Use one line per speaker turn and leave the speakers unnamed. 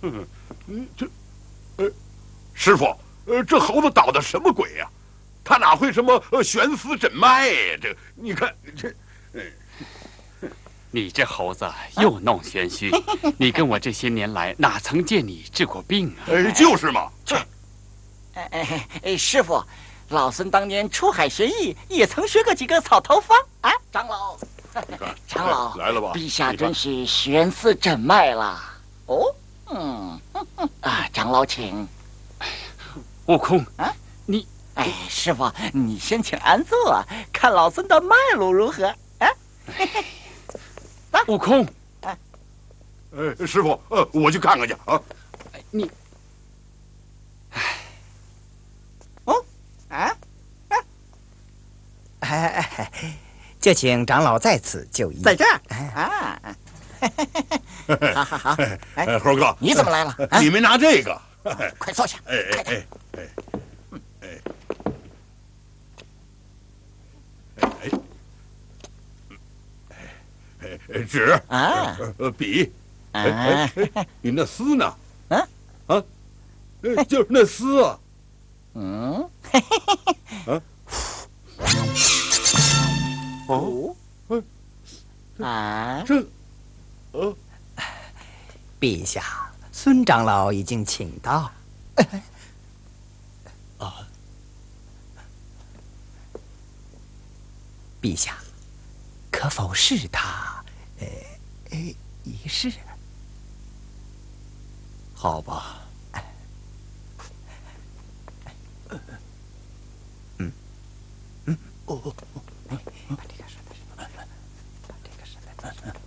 师傅，这猴子捣的什么鬼呀？他哪会什么悬丝诊脉呀？这你看这，
你这猴子又弄玄虚，你跟我这些年来哪曾见你治过病啊？
就是嘛。
师傅，老孙当年出海学艺，也曾学过几个草头方啊。长老，长老
来了吧？
陛下真是悬丝诊脉了。哦，长老请。
悟空
啊，
你，
师傅，你先请安坐，看老孙的脉路如何？啊，
悟空，
师傅，我去看看去啊。
你，
就请长老在此就医。
在这儿啊。好，
猴哥，
你怎么来了？
你没拿这个？
快坐下。
纸
啊，
笔，你那丝呢？就是那丝啊。这，
陛下，孙长老已经请到。陛下，可否试他？一试？
好吧。
把这个说的是，把这个说的是。